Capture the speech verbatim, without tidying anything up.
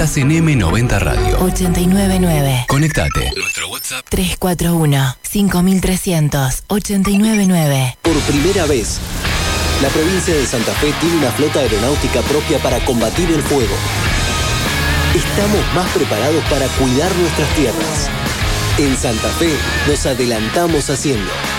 Estás en eme noventa Radio. ochenta y nueve nueve. Conectate. Nuestro WhatsApp. tres cuatro uno, cinco tres cero cero, ocho nueve nueve. Por primera vez, la provincia de Santa Fe tiene una flota aeronáutica propia para combatir el fuego. Estamos más preparados para cuidar nuestras tierras. En Santa Fe nos adelantamos haciendo.